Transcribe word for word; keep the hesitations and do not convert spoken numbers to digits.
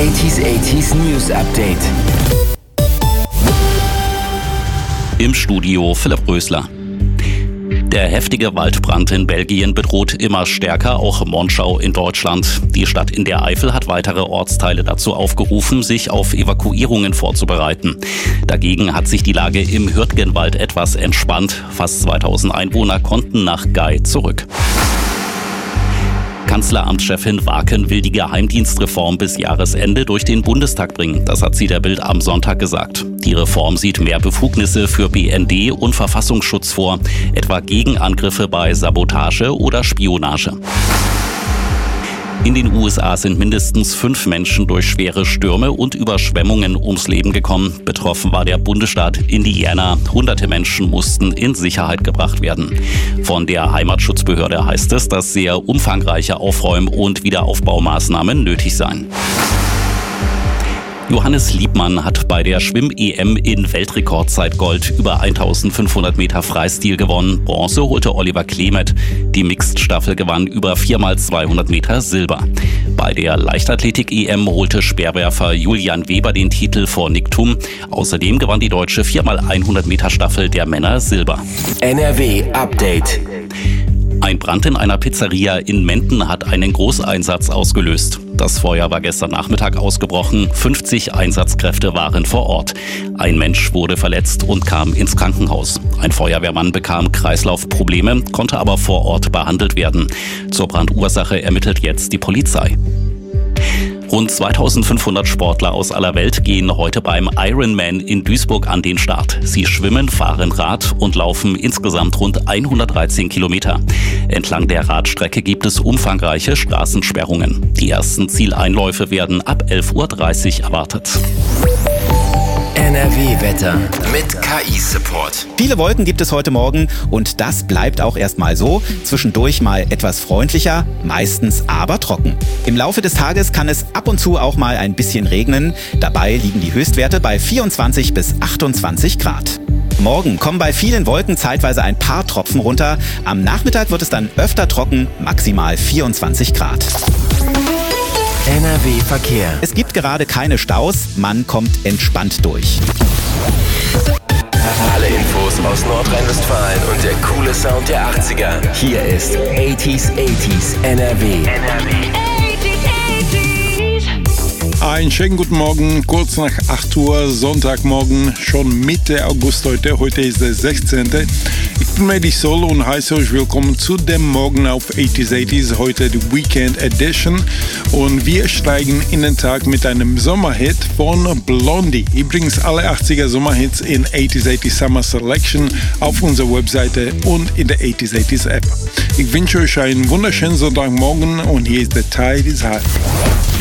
achtziger achtziger News Update. Im Studio Philipp Rösler. Der heftige Waldbrand in Belgien bedroht immer stärker auch Monschau in Deutschland. Die Stadt in der Eifel hat weitere Ortsteile dazu aufgerufen, sich auf Evakuierungen vorzubereiten. Dagegen hat sich die Lage im Hürtgenwald etwas entspannt. Fast zweitausend Einwohner konnten nach Gei zurück. Kanzleramtschefin Waken will die Geheimdienstreform bis Jahresende durch den Bundestag bringen. Das hat sie der Bild am Sonntag gesagt. Die Reform sieht mehr Befugnisse für B N D und Verfassungsschutz vor, etwa Gegenangriffe bei Sabotage oder Spionage. In den U S A sind mindestens fünf Menschen durch schwere Stürme und Überschwemmungen ums Leben gekommen. Betroffen war der Bundesstaat Indiana. Hunderte Menschen mussten in Sicherheit gebracht werden. Von der Heimatschutzbehörde heißt es, dass sehr umfangreiche Aufräum- und Wiederaufbaumaßnahmen nötig seien. Johannes Liebmann hat bei der Schwimm-E M in Weltrekordzeit Gold über eintausendfünfhundert Meter Freistil gewonnen. Bronze holte Oliver Klemet. Die Mixed-Staffel gewann über vier mal zweihundert Meter Silber. Bei der Leichtathletik-E M holte Speerwerfer Julian Weber den Titel vor Nick Thum. Außerdem gewann die deutsche vier mal hundert Meter Staffel der Männer Silber. N R W Update. Ein Brand in einer Pizzeria in Menden hat einen Großeinsatz ausgelöst. Das Feuer war gestern Nachmittag ausgebrochen. fünfzig Einsatzkräfte waren vor Ort. Ein Mensch wurde verletzt und kam ins Krankenhaus. Ein Feuerwehrmann bekam Kreislaufprobleme, konnte aber vor Ort behandelt werden. Zur Brandursache ermittelt jetzt die Polizei. Rund zweitausendfünfhundert Sportler aus aller Welt gehen heute beim Ironman in Duisburg an den Start. Sie schwimmen, fahren Rad und laufen insgesamt rund hundertdreizehn Kilometer. Entlang der Radstrecke gibt es umfangreiche Straßensperrungen. Die ersten Zieleinläufe werden ab elf Uhr dreißig erwartet. N R W-Wetter mit K I-Support. Viele Wolken gibt es heute Morgen und das bleibt auch erstmal so. Zwischendurch mal etwas freundlicher, meistens aber trocken. Im Laufe des Tages kann es ab und zu auch mal ein bisschen regnen. Dabei liegen die Höchstwerte bei vierundzwanzig bis achtundzwanzig Grad. Morgen kommen bei vielen Wolken zeitweise ein paar Tropfen runter. Am Nachmittag wird es dann öfter trocken, maximal vierundzwanzig Grad. N R W-Verkehr. Es gibt gerade keine Staus, man kommt entspannt durch. Alle Infos aus Nordrhein-Westfalen und der coole Sound der achtziger. Hier ist achtziger achtziger N R W. N R W. Einen schönen guten Morgen, kurz nach acht Uhr, Sonntagmorgen, schon Mitte August heute. Heute ist der sechzehnte Ich bin Medi Sol und heiße euch willkommen zu dem Morgen auf achtziger achtziger, heute die Weekend Edition. Und wir steigen in den Tag mit einem Sommerhit von Blondie. Übrigens alle achtziger Sommerhits in achtziger achtziger Summer Selection auf unserer Webseite und in der achtziger achtziger App. Ich wünsche euch einen wunderschönen Sonntagmorgen und hier ist der Tide is High.